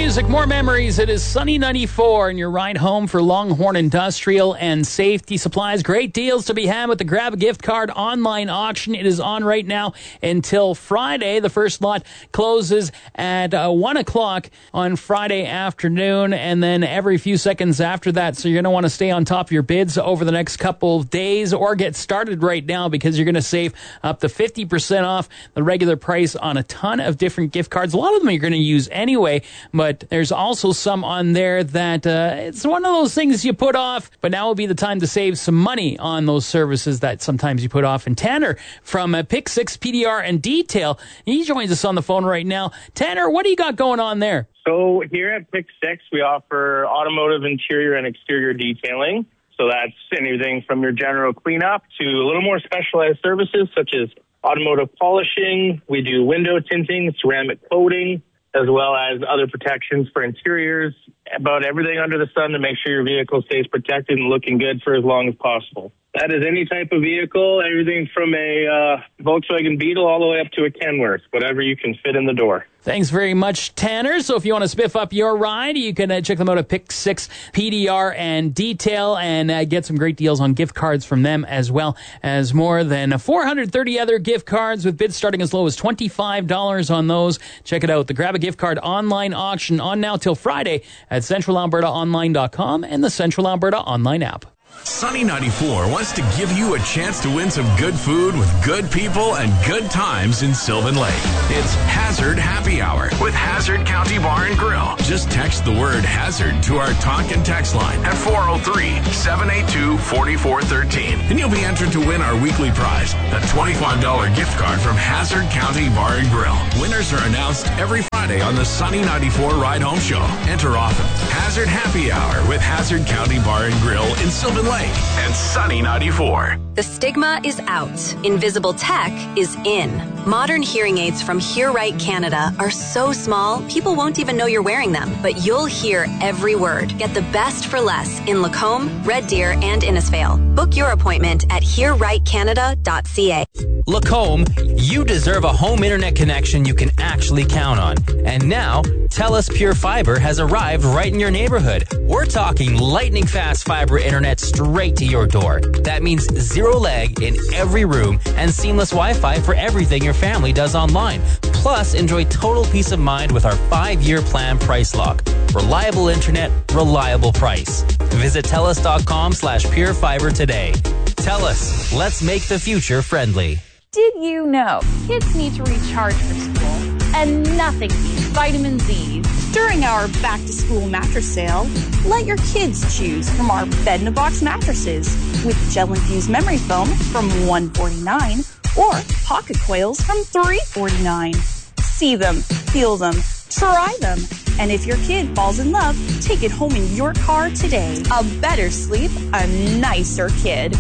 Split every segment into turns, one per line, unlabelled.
music, more memories. It is Sunny 94 and your ride home for Longhorn Industrial and Safety Supplies. Great deals to be had with the Grab a Gift Card online auction. It is on right now until Friday. The first lot closes at 1 o'clock on Friday afternoon, and then every few seconds after that. So you're going to want to stay on top of your bids over the next couple of days or get started right now, because you're going to save up to 50% off the regular price on a ton of different gift cards. A lot of them you're going to use anyway, but there's also some on there that it's one of those things you put off, but now will be the time to save some money on those services that sometimes you put off. And Tanner from Pick 6 PDR and Detail, he joins us on the phone right now. Tanner, what do you got going on there?
So here at Pick 6, we offer automotive interior and exterior detailing. So that's anything from your general cleanup to a little more specialized services such as automotive polishing. We do window tinting, ceramic coating, as well as other protections for interiors, about everything under the sun to make sure your vehicle stays protected and looking good for as long as possible. That is any type of vehicle, everything from a Volkswagen Beetle all the way up to a Kenworth, whatever you can fit in the door.
Thanks very much, Tanner. So if you want to spiff up your ride, you can check them out at Pick 6 PDR and Detail and get some great deals on gift cards from them, as well as more than 430 other gift cards with bids starting as low as $25 on those. Check it out. The Grab a Gift Card online auction on now till Friday at CentralAlbertaOnline.com and the Central Alberta Online app.
Sunny 94 wants to give you a chance to win some good food with good people and good times in Sylvan Lake. It's Hazard Happy Hour with Hazard County Bar and Grill. Just text the word Hazard to our talk and text line at 403-782-4413. And you'll be entered to win our weekly prize, a $25 gift card from Hazard County Bar and Grill. Winners are announced every Friday on the Sunny 94 Ride Home Show. Enter often. Hazard Happy Hour with Hazard County Bar and Grill in Sylvan Lake and Sunny 94.
The stigma is out. Invisible tech is in. Modern hearing aids from Hear Right Canada are so small, people won't even know you're wearing them. But you'll hear every word. Get the best for less in Lacombe, Red Deer, and Innisfail. Book your appointment at hearrightcanada.ca.
Lacombe, you deserve a home internet connection you can actually count on. And now, TELUS Pure Fiber has arrived right in your neighborhood. We're talking lightning fast fiber internet straight to your door. That means zero lag in every room and seamless Wi-Fi for everything your family does online. Plus, enjoy total peace of mind with our 5-year plan price lock. Reliable internet, reliable price. Visit TELUS.com/purefiber today. TELUS, let's make the future friendly.
Did you know kids need to recharge for school and nothing beats vitamin Z? During our back-to-school mattress sale, let your kids choose from our bed-in-a-box mattresses with gel-infused memory foam from $149 or pocket coils from $349. See them, feel them, try them, and if your kid falls in love, take it home in your car today. A better sleep, a nicer kid.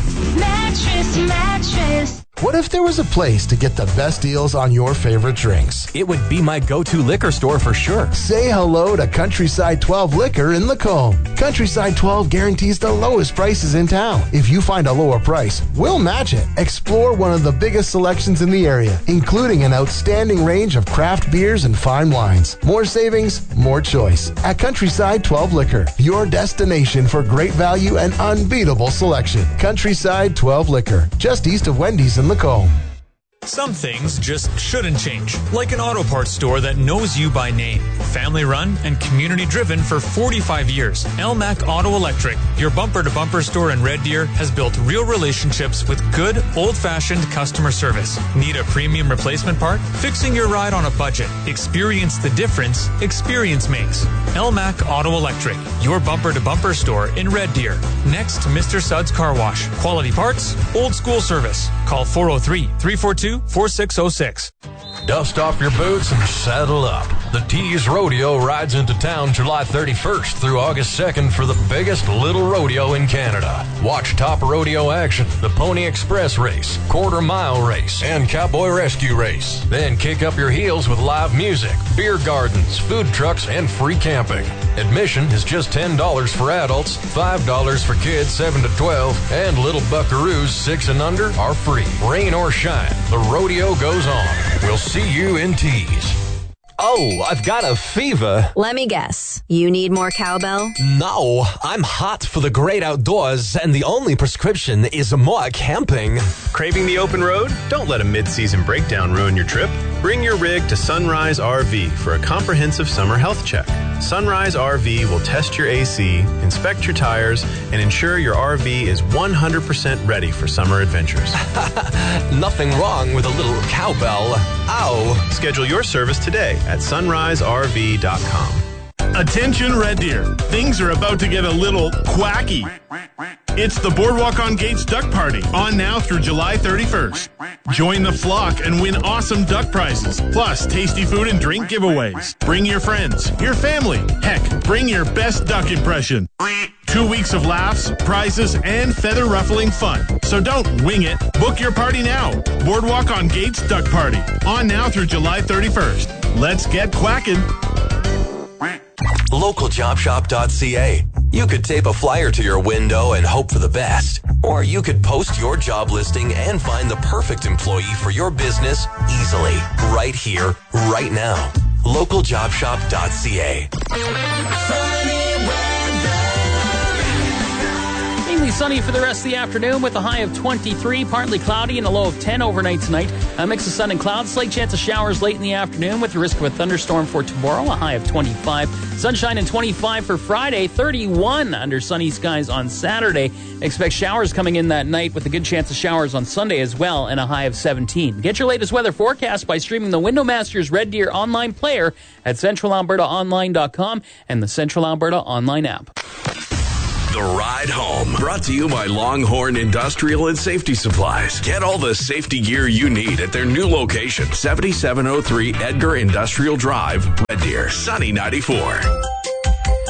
Mattress.
What if there was a place to get the best deals on your favorite drinks?
It would be my go-to liquor store for sure.
Say hello to Countryside 12 Liquor in Lacombe. Countryside 12 guarantees the lowest prices in town. If you find a lower price, we'll match it. Explore one of the biggest selections in the area, including an outstanding range of craft beers and fine wines. More savings, more choice. At Countryside 12 Liquor, your destination for great value and unbeatable selection. Countryside 12 Liquor, just east of Wendy's in Lacombe.
Some things just shouldn't change, like an auto parts store that knows you by name. Family run and community driven for 45 years. Elmac Auto Electric, your bumper-to-bumper store in Red Deer, has built real relationships with good, old-fashioned customer service. Need a premium replacement part? Fixing your ride on a budget. Experience the difference experience makes. Elmac Auto Electric, your bumper-to-bumper store in Red Deer. Next to Mr. Suds Car Wash. Quality parts, old school service. Call 403-342-4606.
Dust off your boots and saddle up. The Tees Rodeo rides into town July 31st through August 2nd for the biggest little rodeo in Canada. Watch top rodeo action, the Pony Express race, quarter-mile race, and cowboy rescue race. Then kick up your heels with live music, beer gardens, food trucks, and free camping. Admission is just $10 for adults, $5 for kids 7 to 12, and little buckaroos 6 and under are free. Rain or shine, the rodeo goes on. We'll see you in Tees.
Oh, I've got a fever.
Let me guess. You need more cowbell?
No, I'm hot for the great outdoors, and the only prescription is more camping.
Craving the open road? Don't let a mid-season breakdown ruin your trip. Bring your rig to Sunrise RV for a comprehensive summer health check. Sunrise RV will test your AC, inspect your tires, and ensure your RV is 100% ready for summer adventures.
Nothing wrong with a little cowbell. Ow!
Schedule your service today at sunriserv.com.
Attention, Red Deer. Things are about to get a little quacky. It's the Boardwalk on Gates Duck Party, on now through July 31st. Join the flock and win awesome duck prizes, plus tasty food and drink giveaways. Bring your friends, your family. Heck, bring your best duck impression. 2 weeks of laughs, prizes, and feather-ruffling fun. So don't wing it. Book your party now. Boardwalk on Gates Duck Party, on now through July 31st. Let's get quacking.
LocalJobShop.ca. You could tape a flyer to your window and hope for the best. Or you could post your job listing and find the perfect employee for your business easily. Right here, right now. LocalJobShop.ca.
Mainly sunny for the rest of the afternoon with a high of 23, partly cloudy and a low of 10 overnight tonight. A mix of sun and clouds, slight chance of showers late in the afternoon with the risk of a thunderstorm for tomorrow, a high of 25. Sunshine and 25 for Friday, 31 under sunny skies on Saturday. Expect showers coming in that night with a good chance of showers on Sunday as well and a high of 17. Get your latest weather forecast by streaming the Windowmasters Red Deer online player at CentralAlbertaOnline.com and the Central Alberta online app.
The Ride Home, brought to you by Longhorn Industrial and Safety Supplies. Get all the safety gear you need at their new location, 7703 Edgar Industrial Drive, Red Deer, Sunny 94.